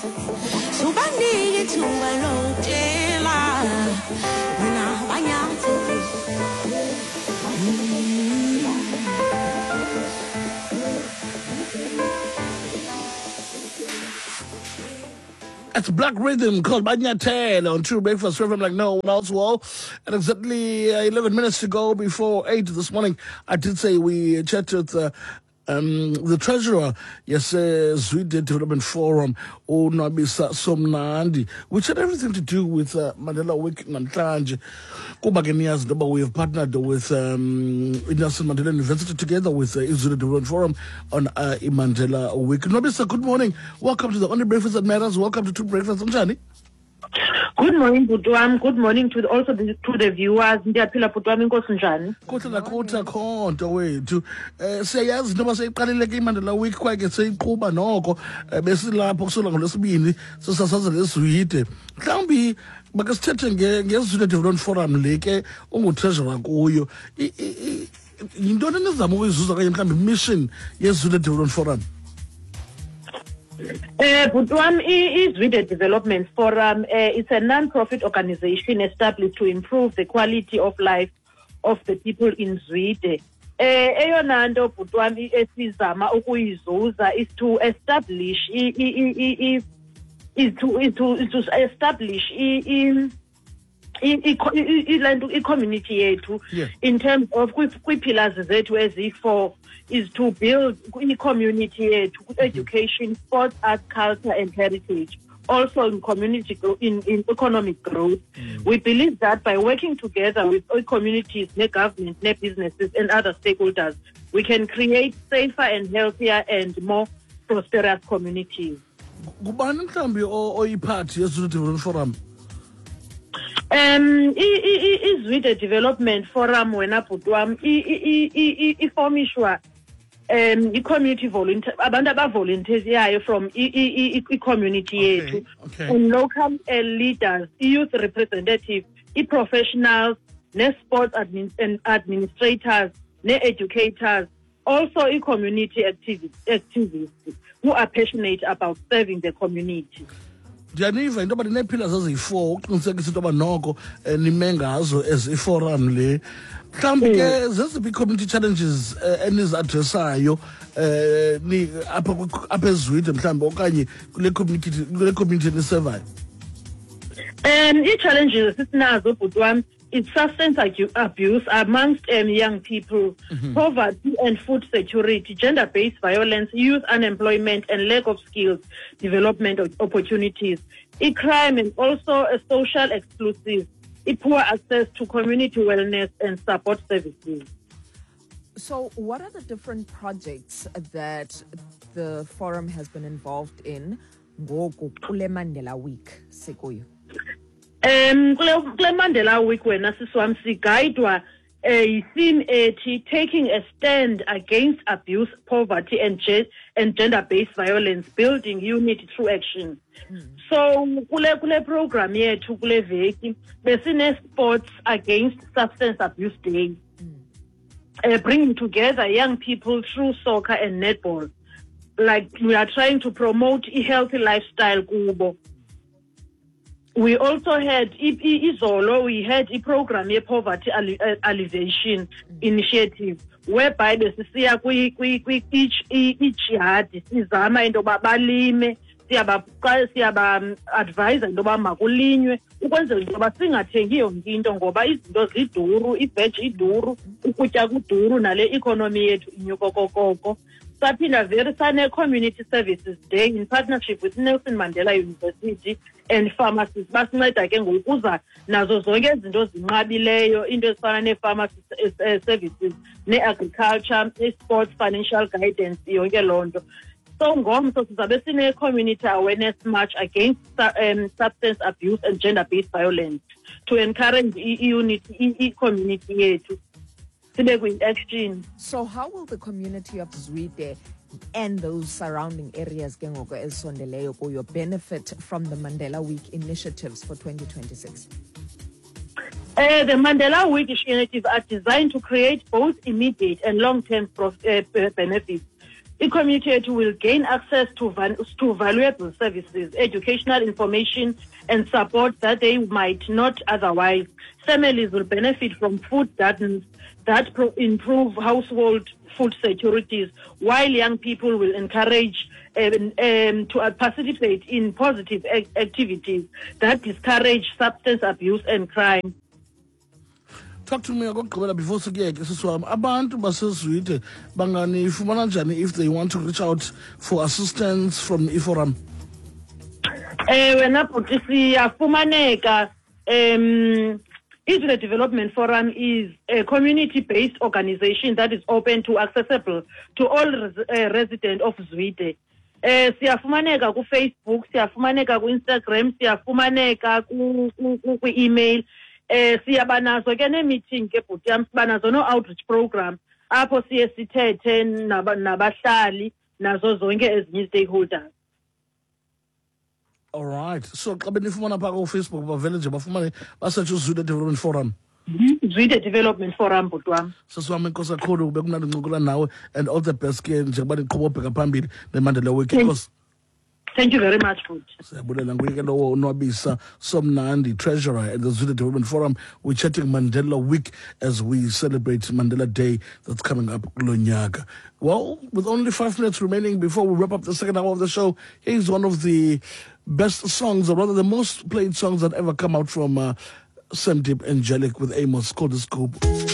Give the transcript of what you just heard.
Subani to alone, Clela. When I It's Black Rhythm called Banyatel on True Breakfast Rhythm like no one else will. And exactly 11 minutes to go before 8 this morning, I did say we chatted with the treasurer, yes, Zwide Development Forum, Nabisa Somnandi, which had everything to do with Mandela Week namhlanje. Kuba ke niyazi ntoba we have partnered with Nelson Mandela University together with Zwide Development Forum on Mandela Week. Nabisa, good morning. Welcome to the Only Breakfast That Matters. Welcome to Two Breakfast. Njani? Good morning, Butwam. Good morning to the viewers. Ndiyaphila Butwam, inkosi njani? Kutha khonto wethu. Siyayazi noma seyiqalile ke iMandela Week kwake seyiqhuba noko besilapho kusula ngolwesibini sisasaza leSwide. Mhlawumbi make sithethe ngeZwide Development Forum le ke ungutreasurer kuyo. Yintoni enizama ukuyizuza kanye mhlawumbi mission yeZwide Development Forum? Butwam Zwide Development Forum, it's a non-profit organization established to improve the quality of life of the people in Zwide. Eyona nto Butwam esizama ukuyizuza is to establish i-community yethu in terms of kwi-pillars zethu ezi-4 is to build i-community yethu, education, sports, art, culture and heritage. Also in community in economic growth. We believe that by working together with all communities, government, businesses and other stakeholders, we can create safer and healthier and more prosperous communities. Kubani mhlambi oyiphathi yeZwide Development Forum? Zwide Development Forum wena Butwam ifomishwa i-community volunteer abantu aba-volunteers yayo from i-community yethu and local leaders, youth representatives, i-professionals, ne-sports administrators, ne-educators, also i-community activists who are passionate about serving the community. Ndiyaniva into yoba ndinee-pillars eziyi-4 uqinisekisa into yoba noko nime ngazo as iforum le. Mhlawumbi ke zeziphi ii-community challenges enizi-adresayo apha eZwide mhlawumbi okanye kule community enisevayo? Ii-challenges esinazo Butwam, it's substance abuse amongst young people, poverty and food security, gender-based violence, youth unemployment and lack of skills development opportunities, crime and also a social exclusive, poor access to community wellness and support services. So what are the different projects that the forum has been involved in ngoku kule Mandela Week sikuyo? Kule Mandela Week wena siswam sigayidwa theme ethi taking a stand against abuse, poverty and gender-based violence, building unity through action. So kule program yethu kule veki besine sports against substance abuse day, bringing together young people through soccer and netball. Like we are trying to promote a healthy lifestyle kubo. We also had izolo, we had a program poverty alleviation initiative whereby besisiya each yard sizama into yoba balime, siyaba advise into yoba makulinywe ukwenzela into yoba singathengi yonke into ngoba izinto ziduru, iveji iduru, ukutya kuduru, nale economy yethu inyukokokoko. Saphinda veri sane-community services day in partnership with Nelson Mandela University and pharmacies. Basinceda ke ngokuza nazo zonke izinto zinqabileyo, into ezifana nee-pharmacy services, ne-agriculture, sports, financial guidance, yonke loo nto. So ngomso sizabe sine-community awareness march against substance abuse and gender-based violence to encourage unity, community yethu. Action. So how will the community of Zwide and those surrounding areas benefit from the Mandela Week initiatives for 2026? The Mandela Week initiatives are designed to create both immediate and long-term benefits i-community will gain access to valuable services, educational information, and support that they might not otherwise. Families will benefit from food gardens that improve household food securities, while young people will encourage to participate in positive activities that discourage substance abuse and crime. Talk to me okugqibela before sikuyeke sisiwami. Abantu baseZwide banganifumana njani if they want to reach out for assistance from iForum? Wena bhuti siyafumaneka. Izwide Development Forum is a community-based organization that is open to accessible to all residents of Zwide. Siyafumaneka ku Facebook, siyafumaneka ku Instagram, siyafumaneka ku email. Siyabanazo ke ne-meeting ke bhuti yam, sibanazo no-outreach program apho siye sithethe nabahlali nazo zonke ezinye stakeholders. All right. So xa benifumana phaa ku-Facebook bavele nje bafumane basearch uZwide Development Forum. Zwide Development Forum bhuti wam. Sisiwami inkosi kakhulu bekumnandi ncokola nawe, and all the best ke njengoba niqhuba ubheka phambili neMandela Week. Thank you very much, Food. Siyabulela nguyeke lowo onwabisa Somnandi, treasurer at the Zwide Development Forum. We're chatting Mandela Week as we celebrate Mandela Day that's coming up kulo nyaka. Well, with only 5 minutes remaining before we wrap up the second hour of the show, here's one of the best songs, or rather the most played songs that ever come out from Sandip Angelic with Amos, called The Scoop.